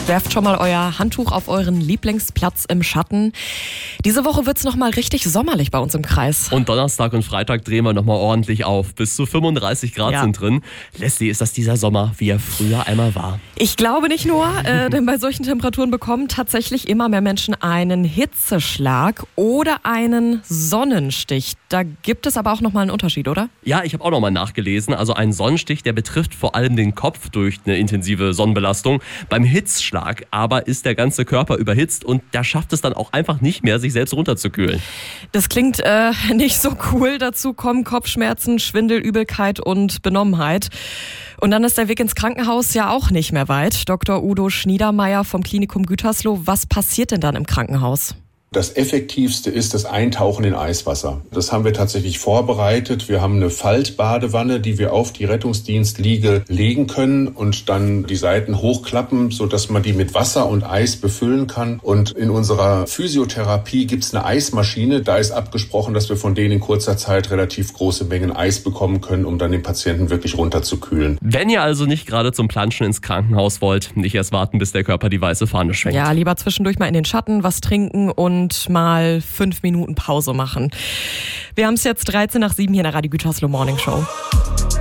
Werft schon mal euer Handtuch auf euren Lieblingsplatz im Schatten. Diese Woche wird's noch mal richtig sommerlich bei uns im Kreis. Und Donnerstag und Freitag drehen wir nochmal ordentlich auf. Bis zu 35 Grad sind drin. Leslie, ist das dieser Sommer, wie er früher einmal war? Ich glaube nicht nur, denn bei solchen Temperaturen bekommen tatsächlich immer mehr Menschen einen Hitzeschlag oder einen Sonnenstich. Da gibt es aber auch nochmal einen Unterschied, oder? Ja, ich habe auch nochmal nachgelesen. Also ein Sonnenstich, der betrifft vor allem den Kopf durch eine intensive Sonnenbelastung. Beim Hitzschlag aber ist der ganze Körper überhitzt und da schafft es dann auch einfach nicht mehr, sich selbst runterzukühlen. Das klingt nicht so cool. Dazu kommen Kopfschmerzen, Schwindel, Übelkeit und Benommenheit. Und dann ist der Weg ins Krankenhaus ja auch nicht mehr weit. Dr. Udo Schniedermeyer vom Klinikum Gütersloh. Was passiert denn dann im Krankenhaus? Das Effektivste ist das Eintauchen in Eiswasser. Das haben wir tatsächlich vorbereitet. Wir haben eine Faltbadewanne, die wir auf die Rettungsdienstliege legen können und dann die Seiten hochklappen, sodass man die mit Wasser und Eis befüllen kann. Und in unserer Physiotherapie gibt's eine Eismaschine. Da ist abgesprochen, dass wir von denen in kurzer Zeit relativ große Mengen Eis bekommen können, um dann den Patienten wirklich runterzukühlen. Wenn ihr also nicht gerade zum Planschen ins Krankenhaus wollt, nicht erst warten, bis der Körper die weiße Fahne schwenkt. Ja, lieber zwischendurch mal in den Schatten was trinken und mal 5 Minuten Pause machen. Wir haben es jetzt 13 nach 7 hier in der Radio Gütersloh Morning Show.